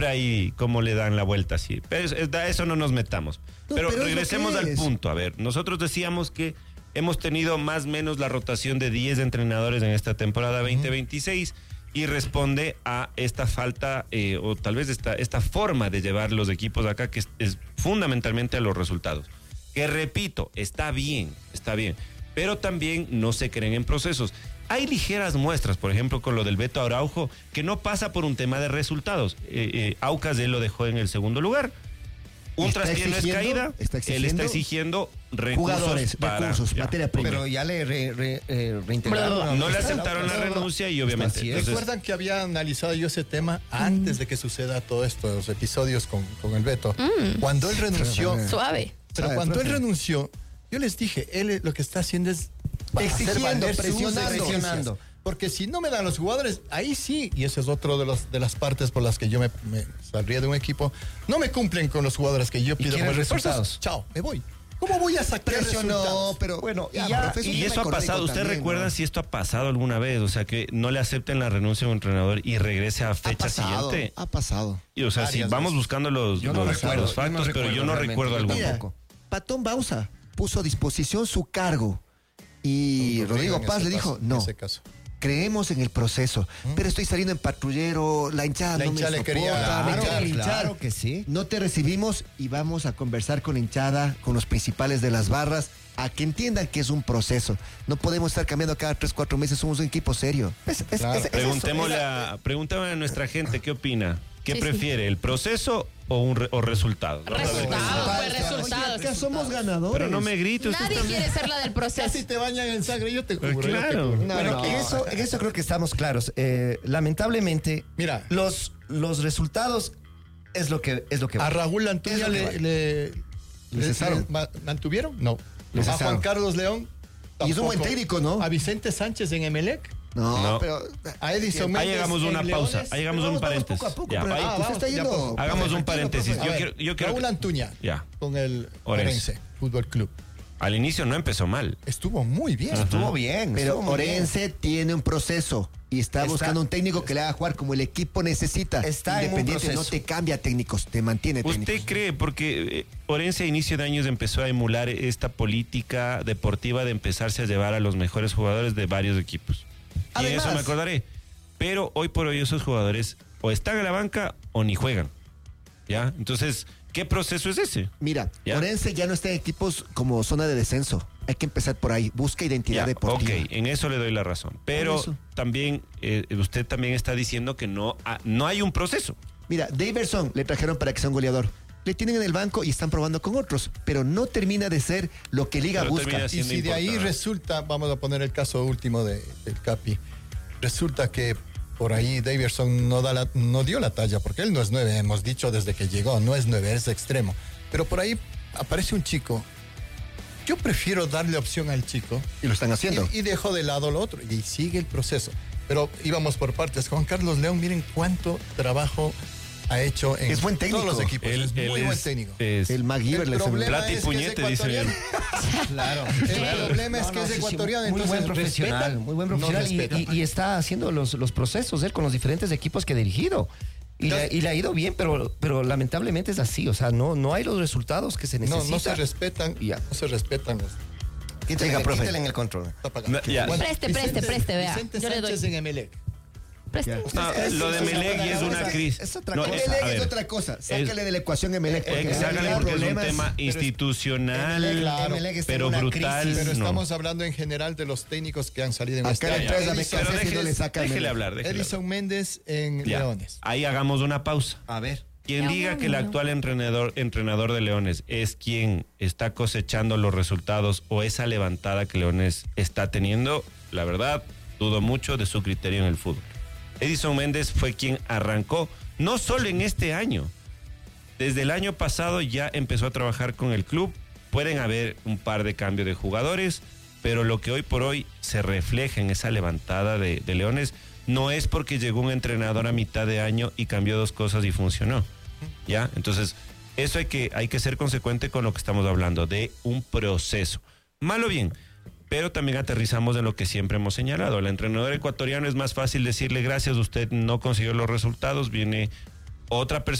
ahí cómo le dan la vuelta así. Pero eso no nos metamos. No, pero pero regresemos al punto. A ver, nosotros decíamos que hemos tenido más o menos la rotación de 10 entrenadores en esta temporada 2026 y responde a esta falta o tal vez esta forma de llevar los equipos acá que es fundamentalmente a los resultados. Que repito, está bien, pero también no se creen en procesos. Hay ligeras muestras, por ejemplo, con lo del Beto Araujo, que no pasa por un tema de resultados. Aucas él lo dejó en el segundo lugar. Un traspié no es caída, él está exigiendo recursos, materia prima. Pero ya le reintegraron. No le aceptaron la renuncia y obviamente... Entonces, recuerdan que había analizado yo ese tema antes de que suceda todo esto, los episodios con el Beto. Cuando él renunció... Suave. Pero cuando él renunció, yo les dije, él lo que está haciendo es exigiendo, presionando. Porque si no me dan los jugadores, ahí sí, y ese es otro de las partes por las que yo me saldría de un equipo, no me cumplen con los jugadores que yo pido como resultados. Chao, me voy. ¿Cómo voy a sacar resultados? No, pero bueno, y eso ha pasado. ¿Usted recuerda si esto ha pasado alguna vez? O sea, que no le acepten la renuncia a un entrenador y regrese a fecha siguiente. Ha pasado. Y, o sea, si vamos buscando los factos, pero yo no recuerdo algún poco. Patón Bausa puso a disposición su cargo y Rodrigo Paz le dijo, no, creemos en el proceso, pero estoy saliendo en patrullero, la hinchada no me soporta, claro que sí. No te recibimos y vamos a conversar con la hinchada, con los principales de las barras, a que entiendan que es un proceso. No podemos estar cambiando cada 3-4 meses, somos un equipo serio. Preguntémosle a nuestra gente, ¿qué opina? ¿Qué prefiere, el proceso o resultados? Resultados. Somos ganadores. Pero no me grites. Nadie quiere ser la del proceso. Si te bañan en sangre, yo te cubro. Claro. En eso creo que estamos claros. Lamentablemente, mira, los resultados es lo que va. A Raúl Antuña le cesaron. ¿Mantuvieron? No. A Juan Carlos León tampoco. Y es un buen técnico, ¿no? A Vicente Sánchez en Emelec. No, pero a Edison Méndez. Ahí llegamos una pausa, ahí llegamos un paréntesis. Poco a poco, pero hagamos un paréntesis. Yo quiero Raúl Antuña con el Orense Fútbol Club. Al inicio no empezó mal. Estuvo muy bien. Pero Orense tiene un proceso y está buscando un técnico que le haga jugar como el equipo necesita. Está Independiente no te cambia técnicos, te mantiene técnicos. ¿Usted cree? Porque Orense a inicio de años empezó a emular esta política deportiva de empezarse a llevar a los mejores jugadores de varios equipos. Y de eso me acordaré. Pero hoy por hoy esos jugadores o están en la banca o ni juegan. ¿Ya? Entonces, ¿qué proceso es ese? Mira, Orense ya no está en equipos como zona de descenso. Hay que empezar por ahí. Busca identidad deportiva. Ok, en eso le doy la razón. Pero también, usted también está diciendo que no hay un proceso. Mira, Daverson le trajeron para que sea un goleador. Le tienen en el banco y están probando con otros, pero no termina de ser lo que Liga busca. Y si de ahí resulta, vamos a poner el caso último del Capi, resulta que por ahí Daverson no dio la talla, porque él no es 9, hemos dicho desde que llegó, no es 9, es extremo. Pero por ahí aparece un chico. Yo prefiero darle opción al chico. Y lo están haciendo. Y dejo de lado lo otro, y sigue el proceso. Pero íbamos por partes. Juan Carlos León, miren cuánto trabajo ha hecho en es buen técnico. todos los equipos. Es muy buen técnico. El MacGyver le plata y puñete, dice él. Claro. El problema es que es ecuatoriano. Muy buen profesional. Muy buen profesional. Y está haciendo los procesos él con los diferentes equipos que ha dirigido. Y le ha ido bien, pero lamentablemente es así. O sea, no hay los resultados que se necesitan. No se respetan. No se respetan los. Quítale en el control. Preste, vea. Vicente Yo le doy. Sánchez en Emelec. Lo de Emelec es una crisis. Es otra cosa. Sácale de la ecuación Emelec. Sácale porque es un tema institucional, pero brutal. Pero estamos hablando en general de los técnicos que han salido en este año. Déjele hablar. Edison Méndez en Leones. Ahí hagamos una pausa. A ver. Quien diga que el actual entrenador de Leones es quien está cosechando los resultados o esa levantada que Leones está teniendo, la verdad, dudo mucho de su criterio en el fútbol. Edison Méndez fue quien arrancó, no solo en este año, desde el año pasado ya empezó a trabajar con el club. Pueden haber un par de cambios de jugadores, pero lo que hoy por hoy se refleja en esa levantada de Leones no es porque llegó un entrenador a mitad de año y cambió dos cosas y funcionó. ¿Ya? Entonces, eso hay que ser consecuente con lo que estamos hablando, de un proceso. Mal o bien, pero también aterrizamos en lo que siempre hemos señalado. Al entrenador ecuatoriano es más fácil decirle gracias, usted no consiguió los resultados, viene otra persona